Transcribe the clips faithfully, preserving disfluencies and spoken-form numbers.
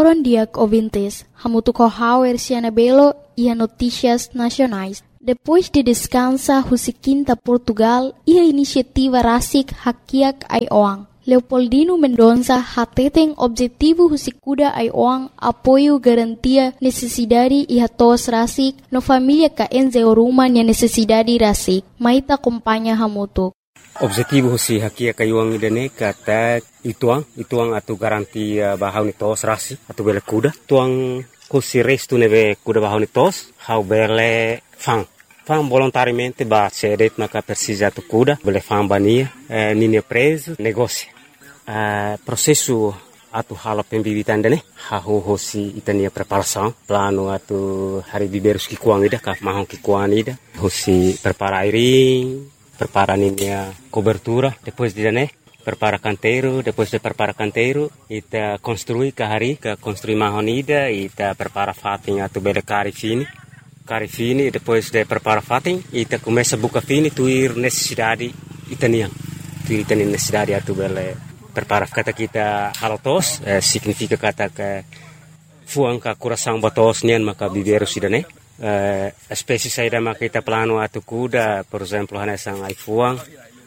foram dias ouvintes, hamutu kohauer siana belo e notícias nacionais. Depois de descansa, Husiquinta Portugal e a iniciativa Rasik Hakiak Aioang. Leopoldino Mendonça hateten objetivo Husikuda Aioang apoio garantia necessidade e hatos Rasik no família ka enze oruma nia necessidade Rasik. Maita acompanha hamutu. Objetivo husi hakia kayuang idane kata ituang ituang atu garantia bahau ni tos Rasik atu bele kuda tuang husi restu neve kuda bahau ni tos hau bele fang fang volontariamente ba cedet maka persija tu kuda bele fang bania eh, nini preso negócio eh, processo atu hala pembibitan dane hau husi itania preparação plano atu hari biberus ki kuang ida ka mahong ki kuang ida husi prepara airing prepara ninia cobertura, depois de né, prepara canteiro, depois de prepara canteiro, ita construi kahari, ka construi mahonida, ita prepara fatin atu bele cari fini, cari fini, depois de prepara fatin, ita começa buka fini, tuir necessidade itanian, tuir itanian necessidade atu bele prepara kata kita halotos, eh, significa kata ke fuang ka coração batos nian maka biberu sidane. Uh, espécie saída makita plano atu kuda, por exemplo, hanesang ai fuang,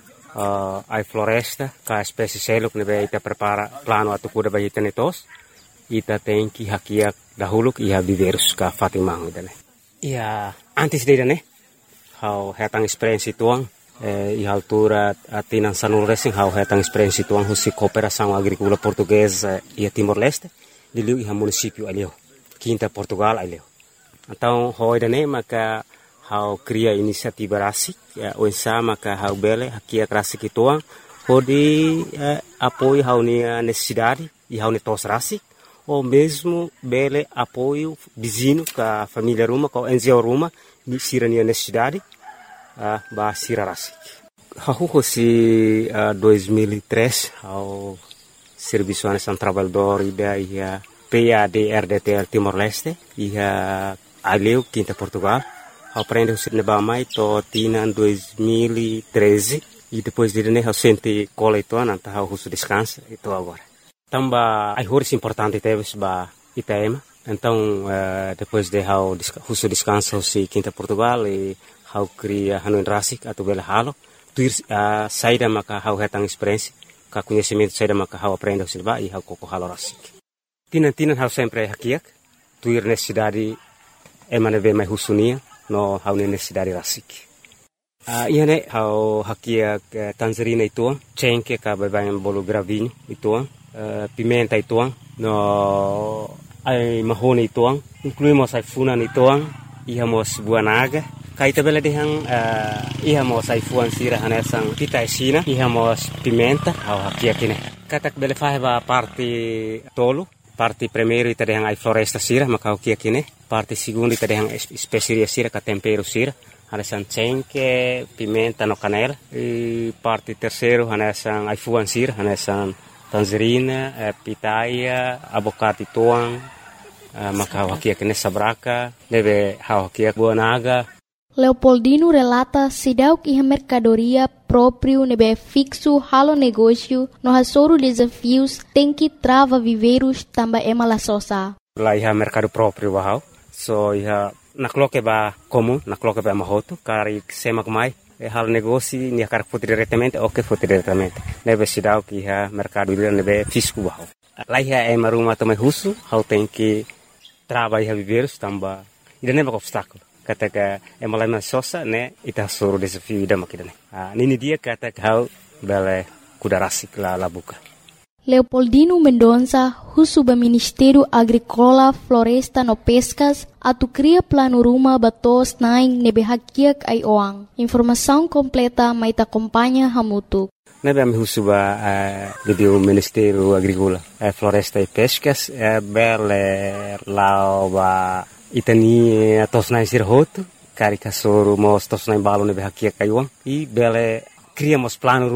uh, ai floresta, ka espécie seluk nebe ita prepara plano atu kuda bagi tenetos, ita tenki hakiak dahuluk iha biverus ka fatimang idane. Ia antes de idane, hau hetang experiência tuang, eh, iha altura atinan sanul racing hau hetang experiência tuang husi cooperação agrícola portuguesa ia Timor-Leste, diliu iha município alio, Quinta Portugal alio. Então, hoje né, maka hau cria inisiativa Rasik, o ensa maka hau bele hakia Rasik ituang, hodi eh, apoio hau nia necessidade e hau netos Rasik, ou mesmo bele apoio vizinho ka família Ruma, ka N G O Ruma, ni sira nia necessidade, uh, ba sira Rasik. Hau hosi uh, dois mil e três, hau Serviço Nacional Trabalhador ida ia P A D R D T L Timor-Leste, ia Aleu, Quinta Portugal, aprende o cinema mais to tina em dois mil e treze e depois de né eu senti cola e toa nanta eu russo descansa e tô agora. Tamba ai horas importante teve ba Itaema, então uh, depois de eu russo descansa o si Quinta Portugal e eu cria Hanoi Rasik atau bela halo, tuir uh, saída maka eu hetang experiência, ka conhecimento saída maka eu aprende o cinema e eu coco halo Rasik. Tina tina eu sempre hakiak, tuir necessidade emane ve mai husunia no hau necessidade Rasik. Uh, ia ne hau hakia uh, tangerina ituang, cengke ka bebangan bolu gravini ituang, uh, pimenta ituang, no ai mahone ituang, incluímos ai funan ituang, ihamos buanaga, kaita bela dehang uh, ihamos ai fuan sira hanesang pita esina, ihamos pimenta hau hakia kine. Katak bele faheba parte tolu, parte primeiro ita dehang ai floresta sira maka hakia kine. Parte seconda ita dehang speceria sira ka tempero sira, hanesang cengke, pimenta no canela. E parte terceiro hanesang ai fuan sira, hanesang tangerina, eh, pitaia, abocado tuang, eh, maka hakia kine sabraka, deve hakia buanaga. Leopoldino relata sidauk iha mercadoria próprio nebe fixo halo negócio no hasoro desafios tem que trava viveiros tamba ema la sosa. Lá iha mercado próprio bahau, so iha nakloke ba comum, nakloke ba mahoto, kari semak mai, e halo negócio ni akar foto diretamente, ok foto diretamente. Nebe sidauk iha mercado ila nebe fisco bahau. Lá iha ema rumah tomai husu, hau tem que trava iha viveiros tamba, ida neba obstáculo. Kata ka emalai sosa ne ita suruh desafio ida makidane. Ah, nini dia kata kau bele kuda Rasik la labuka. Leopoldino Mendonça, husuba Ministério Agrícola, Floresta no Pescas, atu cria plano rumah batos naing nebe hakiak ai oang. Informação completa maita acompanha hamutu. Nebe ami husuba uh, di Ministério Agrícola, uh, Floresta e Pescas, uh, bele lao ba itani tosnai sirhoto, cari kasoro mos tosnai balo nebe hakia kaiuang, e bele criamos plano rumah,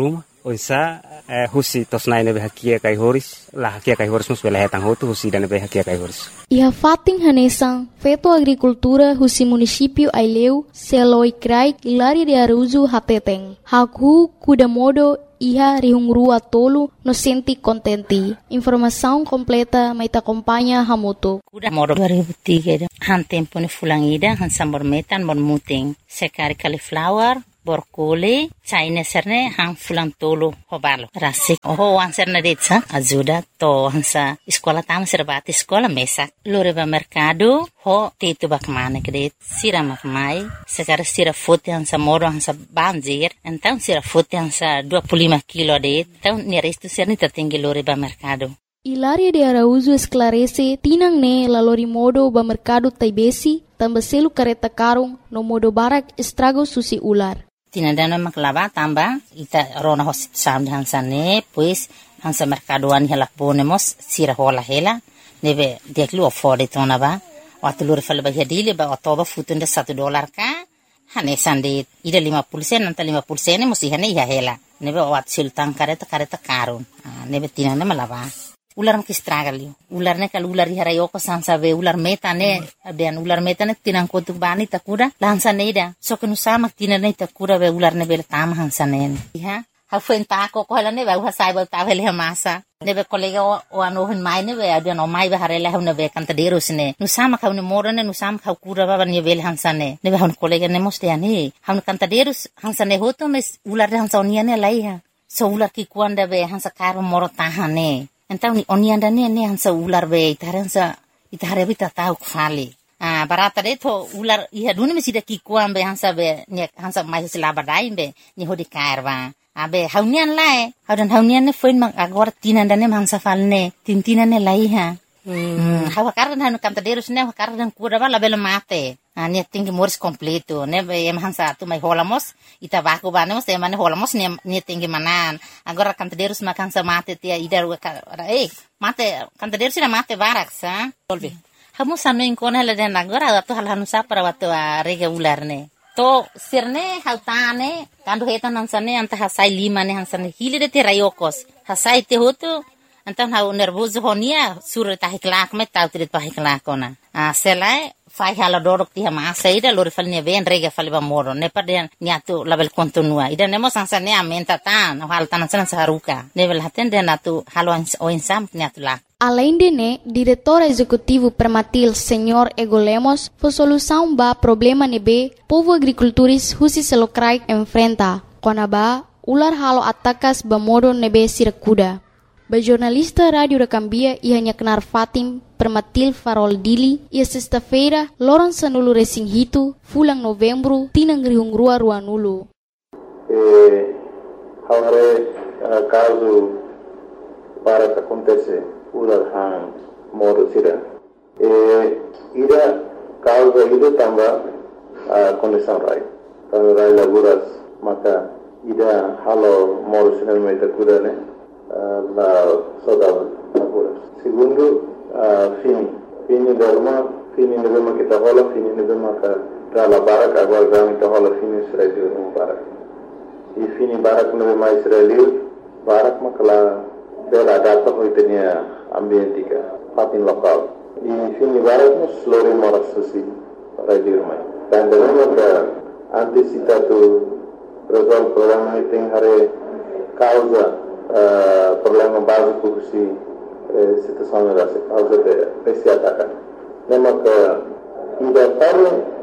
onsa eh, husi tosnai nebe hakia kai horis la hakia kai horis mus bela hetang hotu husi dan nebe hakia kai horis. Ia fating hanesang feto agricultura husi município Aileu seloi krai Hilaria de Araújo hateteng. Haku kuda modo iha rihungrua tolu no senti contenti. Informação completa mai ta acompanha Hamutu. Kuda modo dua ribu tiga han tempo ni fulangida han sambor metan bon muting. Sekari cauliflower borkole China serne hang fulang tolo hobalo rasik oh wan serna detsa ajuda to hansa sekolah tam serbati sekolah mesak loreba mercado ho tetu bakmane kede sira makmai sekarang sira fote hansa moro hansa banjir então sira fote hansa dua puluh lima kilo de então ni resto serni tertinggi loreba mercado. Hilaria de Araújo esclarece tinang ne la lori modo ba mercado taibesi tambaselu kareta karung no modo barak estrago susi ular. Tinadana maklava tamba ita rona hosit sam hansane pues hansa mercadoan hela ponemos sira hola hela neve deklu afford tona ba watulur fal ba hedile ba otoba futunde satu dolar ka hane sande ida lima puluh sen anta lima puluh sen musi hane ya hela neve wat sultan kareta kareta karun neve tinana malava ular mak istragali ular ne kal ular hara yoko sansa ve ular meta ne abian ular meta ne tinang kotuk bani takuda lansa neida so kenu sama tinane takuda ve ular ne bel tam hansa ne ha ha fen ta ko ko ne ve ha sai ba ta vele masa ne ve kolega o ano hin mai ne ve abian o mai ve harela ne ve kanta deros ne nu sama ka ne morane nu sama ka kura ba ne vel hansa ne ne ve han kolega ne moste ani han kanta deros hansa ne hoto mes ular hansa onia ne lai ha so ular ki kuanda ve hansa karo moro tahane. Então oni anda ne ne hansa ular be itaransa itare bita tau kfali ah barata de to ular iha duni mesida ki kuam be hansa be ne hansa mai sila badai be ni hodi karwa abe haunian lae haudan haunian ne foin mang agora tinanda ne hansa falne tintina ne lai ha hmm hawa kardan hanu kanta derus ne kardan kuda bala bela mate ah ne tinggi moris completo ne em hansa tu mai holamos ita baku banemos e mane holamos ne ne tinggi manan agora kanta derus makan sa mate tia idar eh mate kanta derus na mate barak sa tolbe hamu sanu inkon hele den agora tu hal hanu sa para watu rega ular ne to sirne hautane kandu hetan hansane anta hasai lima ne hansane hile de te rayokos hasai te hotu Então, hau nervoso honia, sura tahi kelak me tau tidak tahi kelak kona. Ah, selai fai hala dorok tiha masa ida lori fal ne ven rega fal ba moro ne paden niatu label kontinua. Ida nemo sansa ne amenta tan, hal tanan san saruka. Level haten den atu halo o insam niatu lak. Além de né, diretor executivo Permatil, senhor Ego Lemos, foi solução ba problema nebe povo agricultores husi selokrai enfrenta. Kona ba ular halo atakas ba modo nebe sirakuda. Ba jornalista Rádio da Cambia ia nyaknar Fatim Permatil Farol Dili ia sexta-feira loran sanulu resing hitu fulang novembro tinang rihungrua ruanulu. Eh, haware uh, caso para que acontece ular han modo sira. Eh, ida causa ida tamba uh, condição rai. Kalau rai laguras maka ida halo modo sira meta kuda ne. La saudade agora. Segundo, uh, fini. Fini derma, fini nevema kita hola, fini nevema ka rala barak agora gami kita hola fini Israel no barak. E fini barak nevema Israel, barak makala bela data hoitenia ambientika, patin lokal. E fini barak no slori moras susi para dirmai. Dan derma ka antisipatu resolve problema iting hare causa Uh, problema básico que se uh, situação era causa de esse ataque. Lembra que ainda para